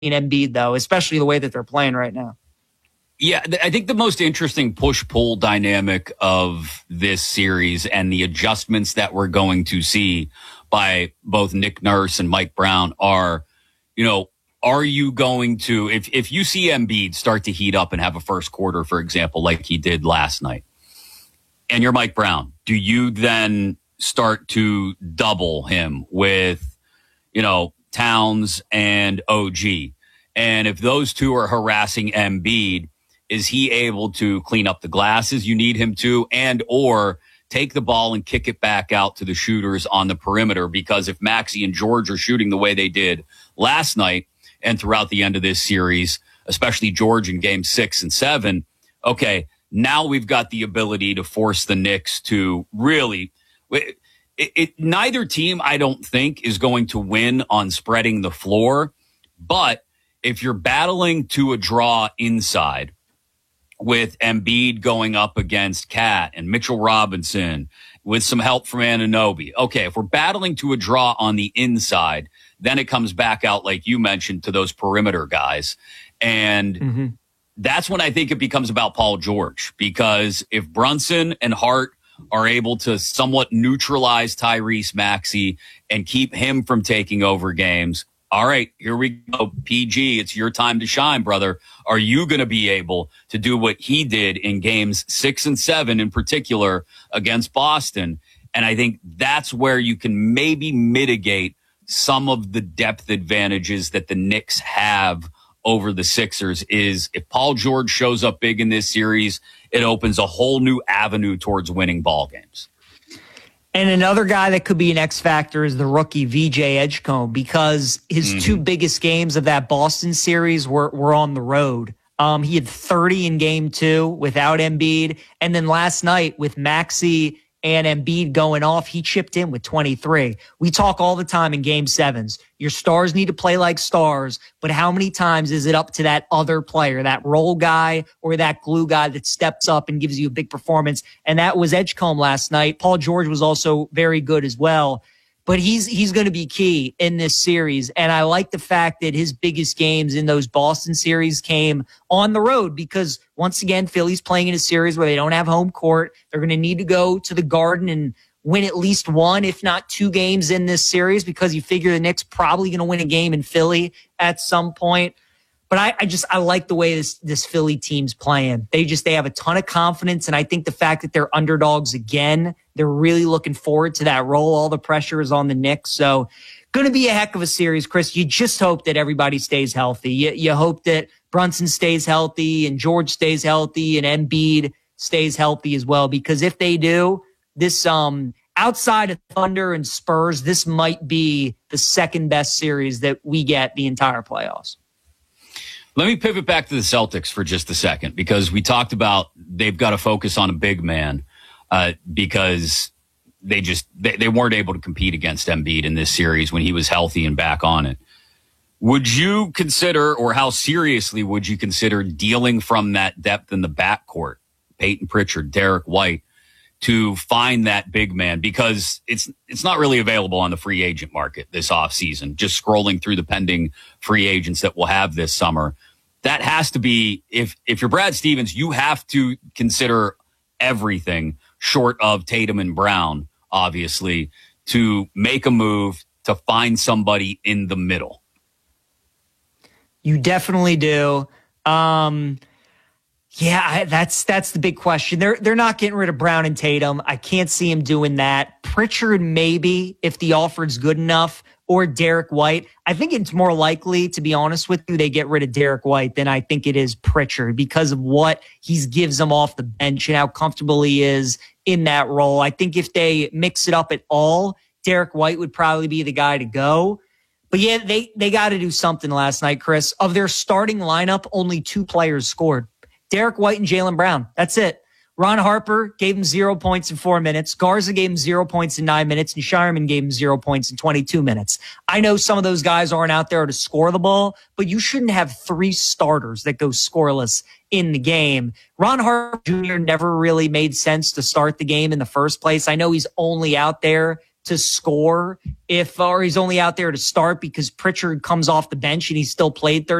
Embiid, though, especially the way that they're playing right now. Yeah, I think the most interesting push-pull dynamic of this series and the adjustments that we're going to see by both Nick Nurse and Mike Brown are, are you going to, if you see Embiid start to heat up and have a first quarter, for example, like he did last night, and you're Mike Brown, do you then start to double him with, Towns and OG? And if those two are harassing Embiid, is he able to clean up the glasses you need him to, and or take the ball and kick it back out to the shooters on the perimeter? Because if Maxey and George are shooting the way they did last night and throughout the end of this series, especially George in game 6 and 7, okay, now we've got the ability to force the Knicks to really neither team, I don't think, is going to win on spreading the floor. But if you're battling to a draw inside, with Embiid going up against Cat and Mitchell Robinson with some help from Anunoby. Okay, if we're battling to a draw on the inside, then it comes back out, like you mentioned, to those perimeter guys. And that's when I think it becomes about Paul George. Because if Brunson and Hart are able to somewhat neutralize Tyrese Maxey and keep him from taking over games, all right, here we go. PG, it's your time to shine, brother. Are you going to be able to do what he did in games 6 and 7 in particular against Boston? And I think that's where you can maybe mitigate some of the depth advantages that the Knicks have over the Sixers. Is if Paul George shows up big in this series, it opens a whole new avenue towards winning ball games. And another guy that could be an X factor is the rookie VJ Edgecombe, because his two biggest games of that Boston series were on the road. He had 30 in game 2 without Embiid. And then last night with Maxey and Embiid going off, he chipped in with 23. We talk all the time in game 7s. Your stars need to play like stars, but how many times is it up to that other player, that role guy or that glue guy that steps up and gives you a big performance? And that was Edgecombe last night. Paul George was also very good as well. But he's going to be key in this series. And I like the fact that his biggest games in those Boston series came on the road, because once again, Philly's playing in a series where they don't have home court. They're going to need to go to the Garden and win at least one, if not 2 games in this series, because you figure the Knicks probably going to win a game in Philly at some point. But I like the way this Philly team's playing. They have a ton of confidence. And I think the fact that they're underdogs again, they're really looking forward to that role. All the pressure is on the Knicks. So going to be a heck of a series, Chris. You just hope that everybody stays healthy. You hope that Brunson stays healthy and George stays healthy and Embiid stays healthy as well. Because if they do, this outside of Thunder and Spurs, this might be the second best series that we get the entire playoffs. Let me pivot back to the Celtics for just a second, because we talked about they've got to focus on a big man because they weren't able to compete against Embiid in this series when he was healthy and back on it. Would you consider, or how seriously would you consider dealing from that depth in the backcourt, Peyton Pritchard, Derek White, to find that big man? Because it's not really available on the free agent market this offseason. Just scrolling through the pending free agents that we'll have this summer, that has to be, if you're Brad Stevens, you have to consider everything short of Tatum and Brown, obviously, to make a move to find somebody in the middle. You definitely do. Yeah, that's the big question. They're not getting rid of Brown and Tatum. I can't see him doing that. Pritchard, maybe, if the offer's good enough, or Derek White. I think it's more likely, to be honest with you, they get rid of Derek White than I think it is Pritchard, because of what he gives them off the bench and how comfortable he is in that role. I think if they mix it up at all, Derek White would probably be the guy to go. But yeah, they got to do something last night, Chris. Of their starting lineup, only 2 players scored. Derek White and Jaylen Brown. That's it. Ron Harper gave him 0 points in 4 minutes. Garza gave him 0 points in 9 minutes. And Shireman gave him 0 points in 22 minutes. I know some of those guys aren't out there to score the ball, but you shouldn't have 3 starters that go scoreless in the game. Ron Harper Jr. never really made sense to start the game in the first place. I know he's only out there to score or he's only out there to start because Pritchard comes off the bench and he still played 30